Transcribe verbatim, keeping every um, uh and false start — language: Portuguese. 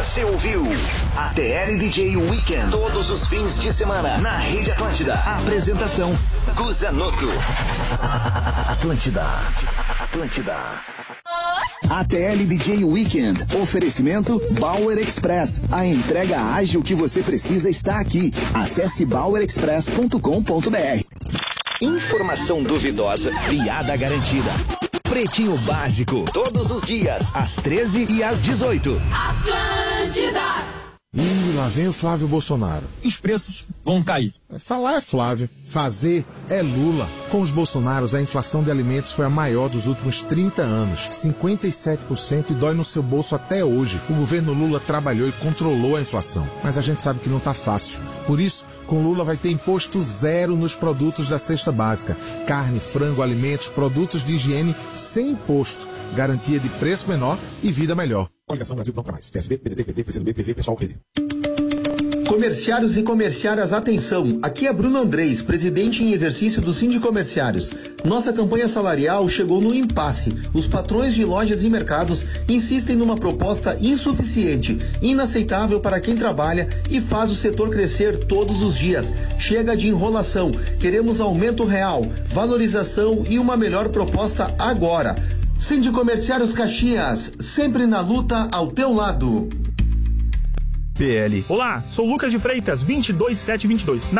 Você ouviu A T L D J Weekend, todos os fins de semana, na Rede Atlântida. Apresentação, Guzanoto. Atlântida. Atlântida. A T L D J Weekend. Oferecimento Bauer Express. A entrega ágil que você precisa está aqui. Acesse bauer express ponto com ponto b r. Informação duvidosa, piada garantida. Pretinho Básico, todos os dias, às treze e às dezoito. Atlântida! Ih, lá vem o Flávio Bolsonaro. Os preços vão cair. Falar é Flávio, fazer é Lula. Com os Bolsonaros, a inflação de alimentos foi a maior dos últimos trinta anos, cinquenta e sete por cento, e dói no seu bolso até hoje. O governo Lula trabalhou e controlou a inflação, mas a gente sabe que não tá fácil. Por isso, com Lula vai ter imposto zero nos produtos da cesta básica. Carne, frango, alimentos, produtos de higiene sem imposto. Garantia de preço menor e vida melhor. Coligação Brasil Pronto Pra Mais. P S B, P D T, P T, P C do B, P V, Pessoal, Rede. Comerciários e comerciárias, atenção! Aqui é Bruno Andrés, presidente em exercício do Sindicomerciários. Nossa campanha salarial chegou no impasse. Os patrões de lojas e mercados insistem numa proposta insuficiente, inaceitável para quem trabalha e faz o setor crescer todos os dias. Chega de enrolação. Queremos aumento real, valorização e uma melhor proposta agora. Sindicomerciários Caxias, sempre na luta ao teu lado. P L. Olá, sou Lucas de Freitas, vinte e dois sete vinte e dois. Na